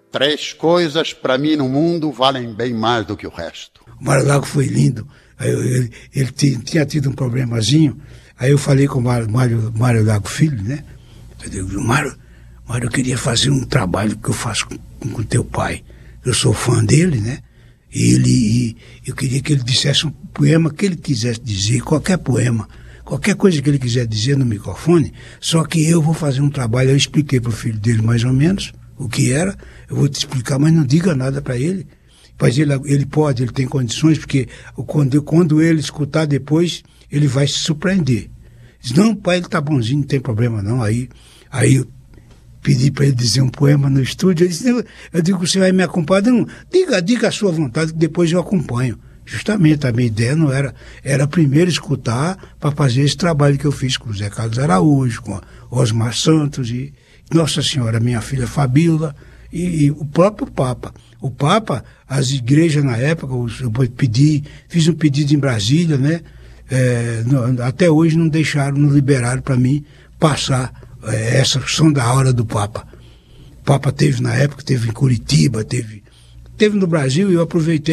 3 coisas para mim no mundo valem bem mais do que o resto. O Mário Lago foi lindo. Ele tinha tido um problemazinho. Aí eu falei com o Mário Lago Filho, né? Eu digo, Mário, eu queria fazer um trabalho que eu faço com teu pai. Eu sou fã dele, né? E eu queria que ele dissesse um poema que ele quisesse dizer, qualquer poema, qualquer coisa que ele quiser dizer no microfone, só que eu vou fazer um trabalho. Eu expliquei para o filho dele mais ou menos o que era. Eu vou te explicar, mas não diga nada para ele. Mas ele pode, ele tem condições, porque quando ele escutar depois, ele vai se surpreender. Diz, não, pai, ele tá bonzinho, não tem problema não. Aí eu pedi para ele dizer um poema no estúdio. Eu digo, você vai me acompanhar? Não, diga a sua vontade, que depois eu acompanho. Justamente, a minha ideia não era primeiro escutar para fazer esse trabalho que eu fiz com o Zé Carlos Araújo, com Osmar Santos e Nossa Senhora, minha filha Fabíola e o próprio Papa. O Papa, as igrejas na época, eu fiz um pedido em Brasília, né? Até hoje não liberaram para mim passar essa Som da Aura do Papa. O Papa teve na época, teve em Curitiba, teve no Brasil, e eu aproveitei